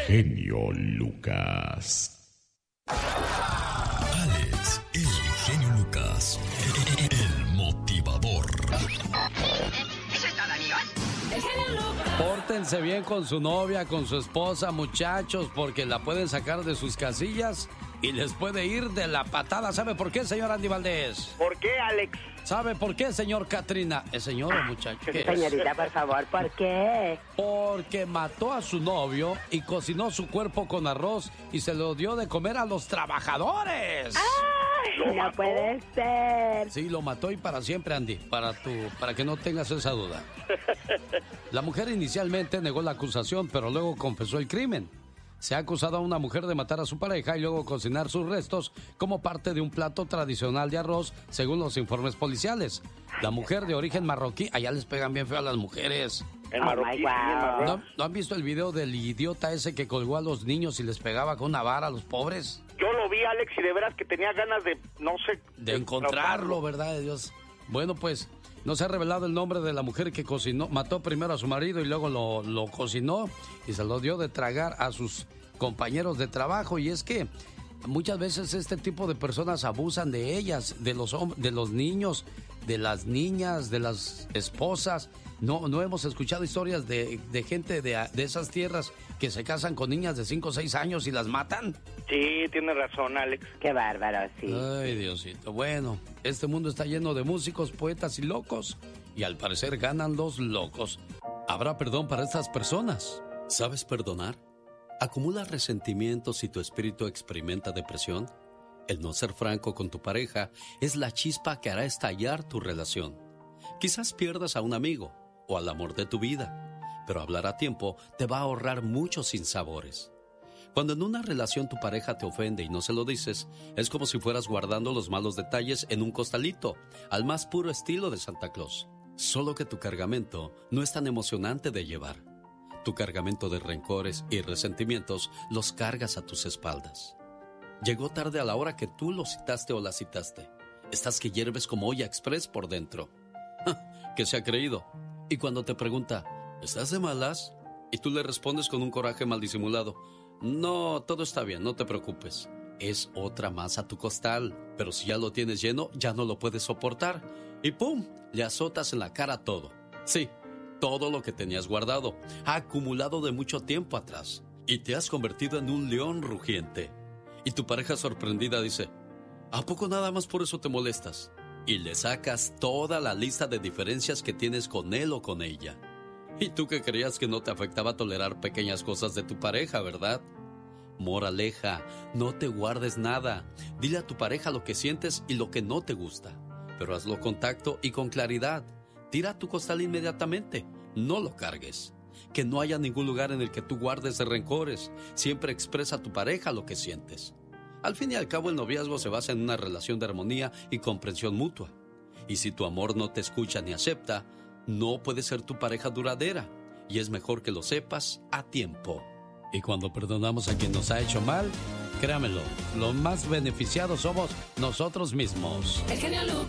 genio Lucas. Alex, el genio Lucas, el motivador. ¿Eso es todo, amigos? El genio Lucas. Pórtense bien con su novia, con su esposa, muchachos, porque la pueden sacar de sus casillas y les puede ir de la patada. ¿Sabe por qué, señor Andy Valdés? ¿Por qué, Alex? ¿Sabe por qué, señor Katrina? ¿Es señor o muchacho? ¿Qué es? Señorita, por favor, ¿por qué? Porque mató a su novio y cocinó su cuerpo con arroz y se lo dio de comer a los trabajadores. ¡Ay, no puede ser! Sí, lo mató y para siempre, Andy, para que no tengas esa duda. La mujer inicialmente negó la acusación, pero luego confesó el crimen. Se ha acusado a una mujer de matar a su pareja y luego cocinar sus restos como parte de un plato tradicional de arroz, según los informes policiales. La mujer de origen marroquí, allá les pegan bien feo a las mujeres. El marroquí. ¿No han visto el video del idiota ese que colgó a los niños y les pegaba con una vara a los pobres? Yo lo vi, Alex, y de veras que tenía ganas de, no sé... De encontrarlo, ¿verdad, Dios? Bueno, pues... No se ha revelado el nombre de la mujer que cocinó, mató primero a su marido y luego lo cocinó y se lo dio de tragar a sus compañeros de trabajo. Y es que muchas veces este tipo de personas abusan de ellas, de los niños, de las niñas, de las esposas. No hemos escuchado historias de gente de esas tierras que se casan con niñas de 5 o 6 años y las matan. Sí, tiene razón, Alex. Qué bárbaro, sí. Ay, Diosito. Bueno, este mundo está lleno de músicos, poetas y locos. Y al parecer ganan los locos. ¿Habrá perdón para estas personas? ¿Sabes perdonar? ¿Acumulas resentimientos y tu espíritu experimenta depresión? El no ser franco con tu pareja es la chispa que hará estallar tu relación. Quizás pierdas a un amigo o al amor de tu vida, pero hablar a tiempo te va a ahorrar muchos sinsabores. Cuando en una relación tu pareja te ofende y no se lo dices, es como si fueras guardando los malos detalles en un costalito, al más puro estilo de Santa Claus. Solo que tu cargamento no es tan emocionante de llevar. Tu cargamento de rencores y resentimientos los cargas a tus espaldas. Llegó tarde a la hora que tú lo citaste o la citaste. Estás que hierves como olla express por dentro. ¿Qué se ha creído? Y cuando te pregunta, ¿estás de malas? Y tú le respondes con un coraje mal disimulado, no, todo está bien, no te preocupes. Es otra más a tu costal, pero si ya lo tienes lleno, ya no lo puedes soportar. Y ¡pum! Le azotas en la cara todo. Sí, todo lo que tenías guardado, acumulado de mucho tiempo atrás. Y te has convertido en un león rugiente. Y tu pareja sorprendida dice, ¿a poco nada más por eso te molestas? Y le sacas toda la lista de diferencias que tienes con él o con ella. Y tú que creías que no te afectaba tolerar pequeñas cosas de tu pareja, ¿verdad? Moraleja, no te guardes nada. Dile a tu pareja lo que sientes y lo que no te gusta. Pero hazlo con tacto y con claridad. Tira tu costal inmediatamente. No lo cargues. Que no haya ningún lugar en el que tú guardes rencores. Siempre expresa a tu pareja lo que sientes. Al fin y al cabo, el noviazgo se basa en una relación de armonía y comprensión mutua. Y si tu amor no te escucha ni acepta, no puede ser tu pareja duradera. Y es mejor que lo sepas a tiempo. Y cuando perdonamos a quien nos ha hecho mal, créamelo, los más beneficiados somos nosotros mismos. El genio Lucas.